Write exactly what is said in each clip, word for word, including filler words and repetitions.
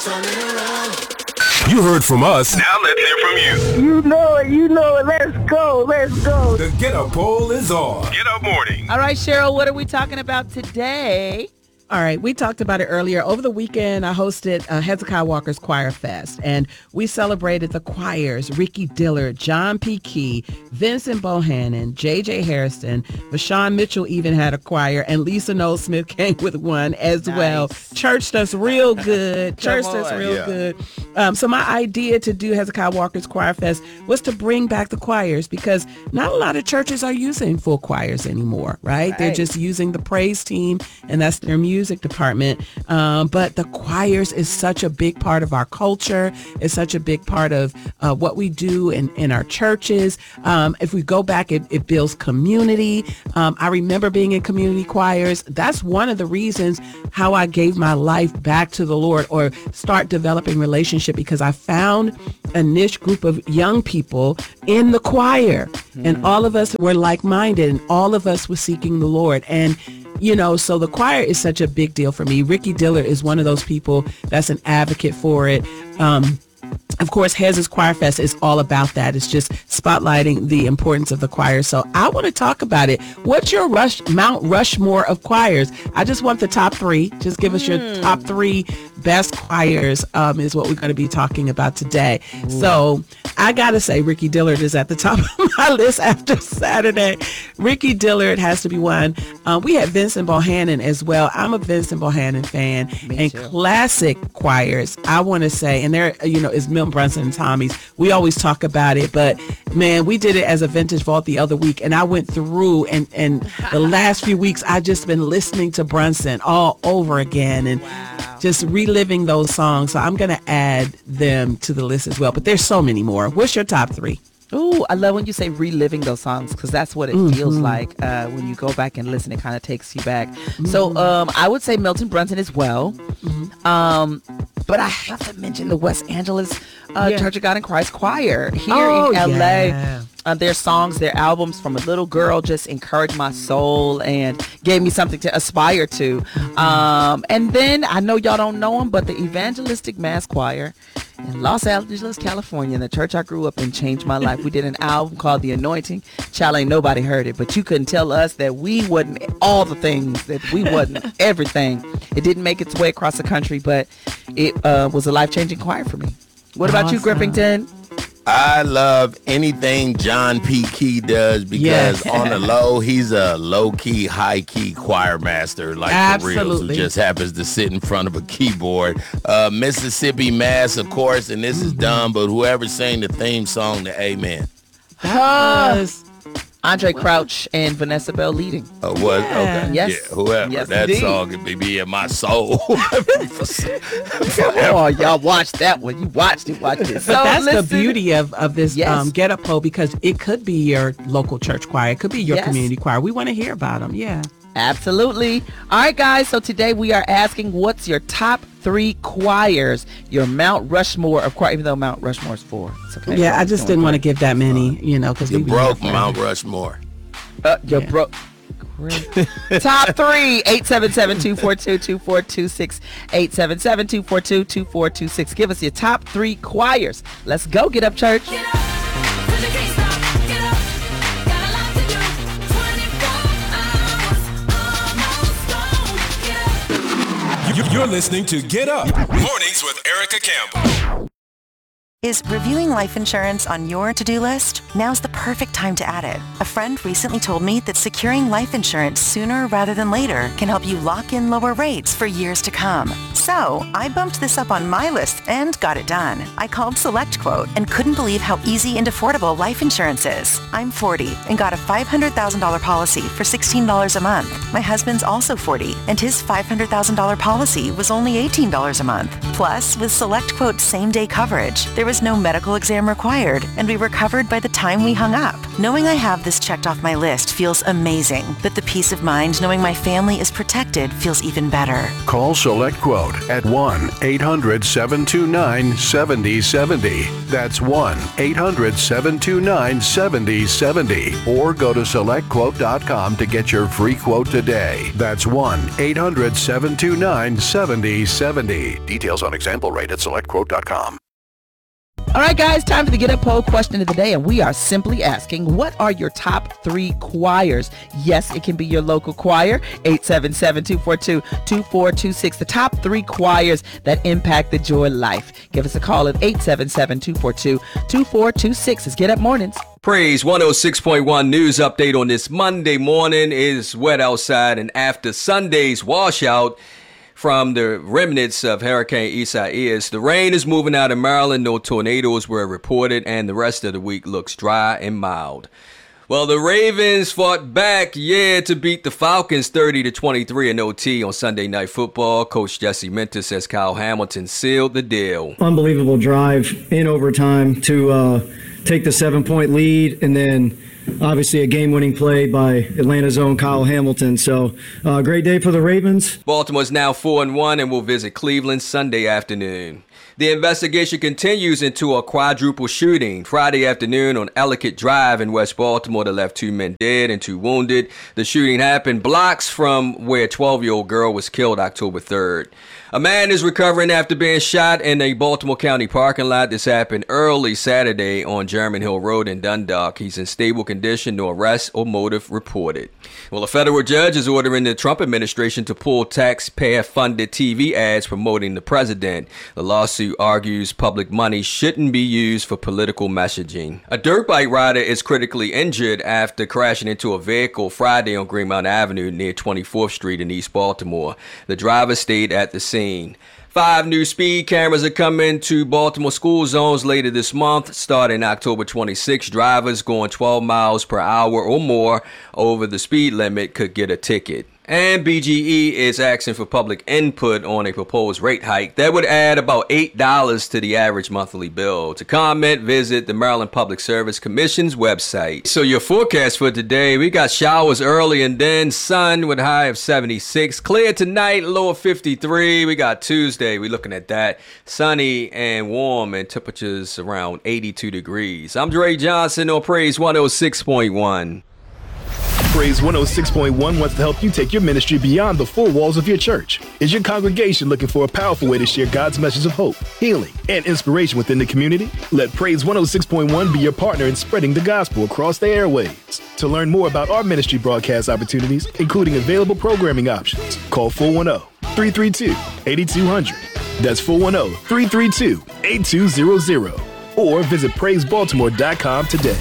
Turn it around. You heard from us. Now let's hear from you. You know it, you know it. Let's go, let's go. The Get Up Poll is on. Get Up Morning. All right, Cheryl, what are we talking about today? All right, we talked about it earlier. Over the weekend, I hosted uh, Hezekiah Walker's Choir Fest, and we celebrated the choirs, Ricky Dillard, John P. Key, Vincent Bohannon, J J. Harrison, Vashawn Mitchell even had a choir, and Lisa Noel Smith came with one as Nice. well. Churched us real good. Churched Come us on. real Yeah. good. Um, so my idea to do Hezekiah Walker's Choir Fest was to bring back the choirs, because not a lot of churches are using full choirs anymore, right? They're Right. just using the praise team, and that's their music department. Um, but the choirs is such a big part of our culture. It's such a big part of uh, what we do in, in our churches. Um, if we go back, it, it builds community. Um, I remember being in community choirs. That's one of the reasons how I gave my life back to the Lord, or start developing relationship, because I found a niche group of young people in the choir, and all of us were like-minded, and all of us were seeking the Lord. And you know, so the choir is such a big deal for me. Ricky Dillard is one of those people that's an advocate for it. Um, Of course, Hez's Choir Fest is all about that. It's just spotlighting the importance of the choir. So I want to talk about it. What's your Rush Mount Rushmore of choirs? I just want the top three. Just give us your top three best choirs um, is what we're going to be talking about today. Ooh. So I got to say Ricky Dillard is at the top of my list after Saturday. Ricky Dillard has to be one. Uh, we had Vincent Bohannon as well. I'm a Vincent Bohannon fan. Me and too. Classic choirs, I want to say, and there, you know, is Milton Brunson and Tommy's. We always talk about it, but man, we did it as a vintage vault the other week, and I went through, and, and the last few weeks, I just been listening to Brunson all over again, and Wow. just reliving those songs. So I'm going to add them to the list as well, but there's so many more. What's your top three? Ooh, I love when you say reliving those songs, because that's what it Mm-hmm. feels like uh, when you go back and listen. It kind of takes you back. Mm-hmm. So um, I would say Milton Brunson as well. Mm-hmm. Um, but I have to mention the West Angeles uh, Yeah. Church of God in Christ Choir here Oh, in L A. yeah. Uh, their songs, their albums from a little girl just encouraged my soul and gave me something to aspire to. Um, and then I know y'all don't know them, but the Evangelistic Mass Choir in Los Angeles, California, the church I grew up in, changed my life. We did an album called The Anointing. Child, ain't nobody heard it, but you couldn't tell us that we wasn't all the things, that we wasn't everything. It didn't make its way across the country, but it uh, was a life-changing choir for me. What about you, Awesome. Grippington? I love anything John P. Key does, because Yes. on the low, he's a low-key, high-key choir master, like for real, who Absolutely. just happens to sit in front of a keyboard. Uh, Mississippi Mass, of course, and this is dumb, but whoever sang the theme song to Amen. Because Andre Crouch and Vanessa Bell leading. Uh, was Yeah. okay. Yes. Yeah, whoever. Yes, that indeed. song could be, be in my soul. Oh, y'all watched that one. You watched it. Watched it. But So that's listen. the beauty of, of this Yes. um, Get Up poll, because it could be your local church choir. It could be your Yes. community choir. We want to hear about them. Yeah. Absolutely. All right, guys. So today we are asking, what's your top three choirs? Your Mount Rushmore of choir, even though Mount Rushmore's four. It's okay. Yeah, I just didn't want to give that many, you know, because You we broke Mount Rushmore. Uh, you're Yeah. broke. Great. Top three, eight seven seven, two four two, two four two six, eight seven seven, two four two, two four two six. Give us your top three choirs. Let's go, Get Up Church. Get up, 'cause you can't stop. Get up, got a lot to do. twenty-four hours, almost gone. Get up. You- You're listening to Get Up. Mornings with Erica Campbell. Is reviewing life insurance on your to-do list? Now's the perfect time to add it. A friend recently told me that securing life insurance sooner rather than later can help you lock in lower rates for years to come. So I bumped this up on my list and got it done. I called SelectQuote and couldn't believe how easy and affordable life insurance is. I'm forty and got a five hundred thousand dollars policy for sixteen dollars a month. My husband's also forty and his five hundred thousand dollars policy was only eighteen dollars a month. Plus, with SelectQuote's same-day coverage, there was was no medical exam required, and we were covered by the time we hung up. Knowing I have this checked off my list feels amazing, but the peace of mind knowing my family is protected feels even better. Call SelectQuote at one eight hundred seven two nine seven zero seven zero. That's one eight hundred seven two nine seven zero seven zero. Or go to select quote dot com to get your free quote today. That's one eight hundred seven two nine seven zero seven zero. Details on example rate at select quote dot com. All right, guys, time for the Get Up Poll question of the day, and we are simply asking, what are your top three choirs? Yes, it can be your local choir, eight seven seven, two four two, two four two six, the top three choirs that impact the Joy life. Give us a call at eight seven seven, two four two, two four two six. It's Get Up Mornings. Praise one oh six point one news update on this Monday morning. It is wet outside, and after Sunday's washout from the remnants of Hurricane Isaias, the rain is moving out of Maryland. No tornadoes were reported, and the rest of the week looks dry and mild. Well, the Ravens fought back, yeah, to beat the Falcons thirty to twenty-three in O T on Sunday Night Football. Coach Jesse Minter says Kyle Hamilton sealed the deal. Unbelievable drive in overtime to uh, take the seven-point lead, and then obviously a game-winning play by Atlanta's own Kyle Hamilton. So, uh, great day for the Ravens. Baltimore's now four and one and will visit Cleveland Sunday afternoon. The investigation continues into a quadruple shooting Friday afternoon on Ellicott Drive in West Baltimore that left two men dead and two wounded. The shooting happened blocks from where a twelve-year-old girl was killed October third. A man is recovering after being shot in a Baltimore County parking lot. This happened early Saturday on German Hill Road in Dundalk. He's in stable condition, no arrest or motive reported. Well, a federal judge is ordering the Trump administration to pull taxpayer-funded T V ads promoting the president. The lawsuit argues public money shouldn't be used for political messaging. A dirt bike rider is critically injured after crashing into a vehicle Friday on Greenmount Avenue near twenty-fourth Street in East Baltimore. The driver stayed at the scene. Five new speed cameras are coming to Baltimore school zones later this month. Starting October twenty-sixth, drivers going twelve miles per hour or more over the speed limit could get a ticket. And B G E is asking for public input on a proposed rate hike that would add about eight dollars to the average monthly bill. To comment, visit the Maryland Public Service Commission's website. So your forecast for today, we got showers early and then sun with a high of seventy-six. Clear tonight, low of fifty-three. We got Tuesday, we're looking at that. Sunny and warm and temperatures around eighty-two degrees. I'm Dre Johnson on Praise one oh six point one. Praise one oh six point one wants to help you take your ministry beyond the four walls of your church. Is your congregation looking for a powerful way to share God's message of hope, healing, and inspiration within the community? Let Praise one oh six point one be your partner in spreading the gospel across the airwaves. To learn more about our ministry broadcast opportunities, including available programming options, call four one zero, three three two, eight two zero zero. That's four one zero, three three two, eight two zero zero. Or visit praise baltimore dot com today.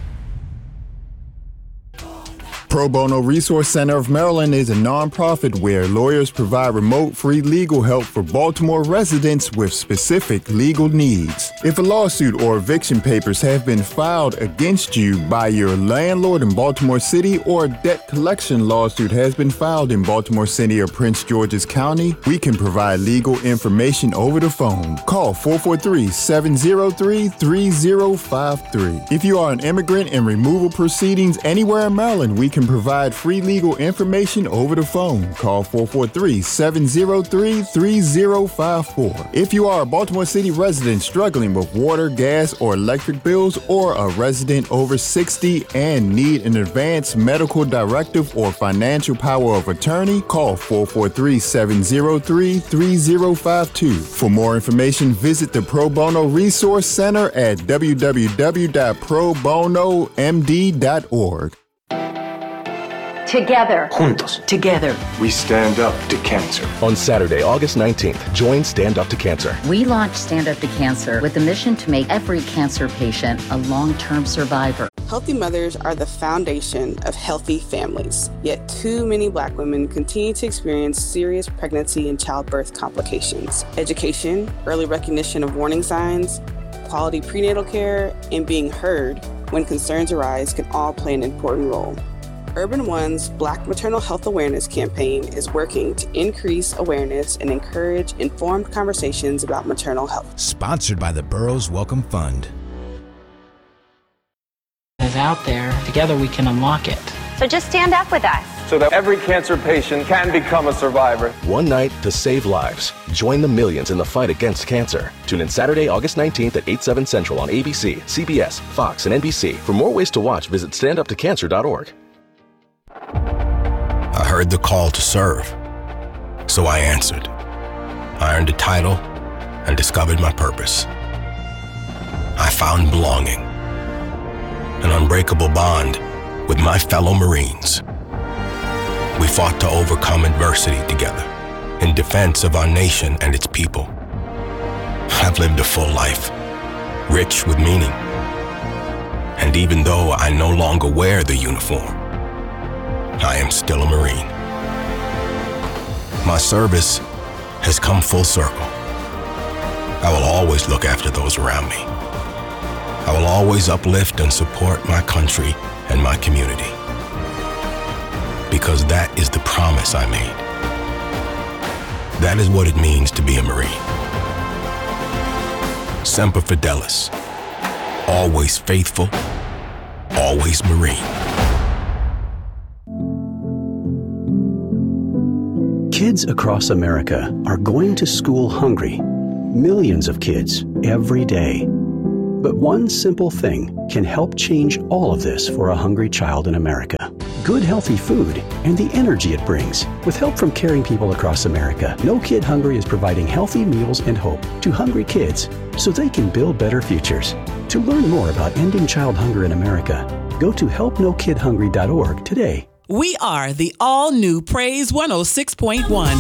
Pro Bono Resource Center of Maryland is a nonprofit where lawyers provide remote free legal help for Baltimore residents with specific legal needs. If a lawsuit or eviction papers have been filed against you by your landlord in Baltimore City, or a debt collection lawsuit has been filed in Baltimore City or Prince George's County, we can provide legal information over the phone. Call four four three, seven zero three, three zero five three. If you are an immigrant in removal proceedings anywhere in Maryland, we can provide free legal information over the phone. Call four four three, seven zero three, three zero five four. If you are a Baltimore City resident struggling with water, gas, or electric bills, or a resident over sixty and need an advance medical directive or financial power of attorney, call four four three, seven zero three, three zero five two. For more information, visit the Pro Bono Resource Center at w w w dot pro bono m d dot org. Together. Juntos. Together. We stand up to cancer. On Saturday, August nineteenth, join Stand Up to Cancer. We launched Stand Up to Cancer with the mission to make every cancer patient a long-term survivor. Healthy mothers are the foundation of healthy families. Yet too many Black women continue to experience serious pregnancy and childbirth complications. Education, early recognition of warning signs, quality prenatal care, and being heard when concerns arise can all play an important role. Urban One's Black Maternal Health Awareness campaign is working to increase awareness and encourage informed conversations about maternal health. Sponsored by the Burroughs Welcome Fund. Is out there. Together we can unlock it. So just stand up with us. So that every cancer patient can become a survivor. One night to save lives. Join the millions in the fight against cancer. Tune in Saturday, August nineteenth at eight, seven central on A B C, C B S, Fox, and N B C. For more ways to watch, visit stand up to cancer dot org. I heard the call to serve, so I answered. I earned a title and discovered my purpose. I found belonging, an unbreakable bond with my fellow Marines. We fought to overcome adversity together in defense of our nation and its people. I've lived a full life, rich with meaning. And even though I no longer wear the uniform, I am still a Marine. My service has come full circle. I will always look after those around me. I will always uplift and support my country and my community. Because that is the promise I made. That is what it means to be a Marine. Semper Fidelis. Always faithful, always Marine. Kids across America are going to school hungry. Millions of kids every day. But one simple thing can help change all of this for a hungry child in America. Good, healthy food and the energy it brings. With help from caring people across America, No Kid Hungry is providing healthy meals and hope to hungry kids so they can build better futures. To learn more about ending child hunger in America, go to help no kid hungry dot org today. We are the all-new Praise one oh six point one.